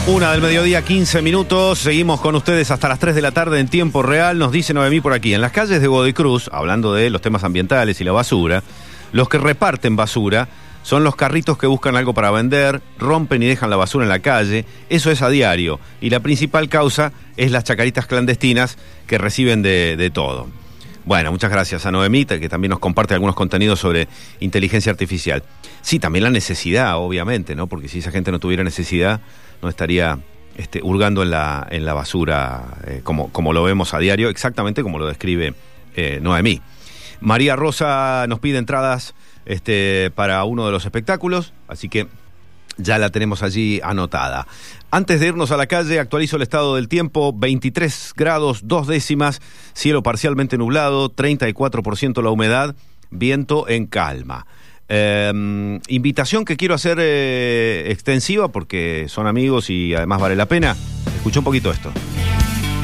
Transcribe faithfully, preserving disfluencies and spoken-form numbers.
Una del mediodía, quince minutos. Seguimos con ustedes hasta las tres de la tarde en tiempo real. Nos dice Noemí por aquí. En las calles de Godoy Cruz, hablando de los temas ambientales y la basura, los que reparten basura son los carritos que buscan algo para vender, rompen y dejan la basura en la calle. Eso es a diario. Y la principal causa es las chacaritas clandestinas que reciben de, de todo. Bueno, muchas gracias a Noemí, que también nos comparte algunos contenidos sobre inteligencia artificial. Sí, también la necesidad, obviamente, ¿no? Porque si esa gente no tuviera necesidad, no estaría este, hurgando en la, en la basura eh, como, como lo vemos a diario, exactamente como lo describe eh, Noemí. María Rosa nos pide entradas este, para uno de los espectáculos, así que ya la tenemos allí anotada. Antes de irnos a la calle, actualizo el estado del tiempo: veintitrés grados, dos décimas, cielo parcialmente nublado, treinta y cuatro por ciento la humedad, viento en calma. Eh, invitación que quiero hacer eh, extensiva porque son amigos y además vale la pena. Escucha un poquito esto.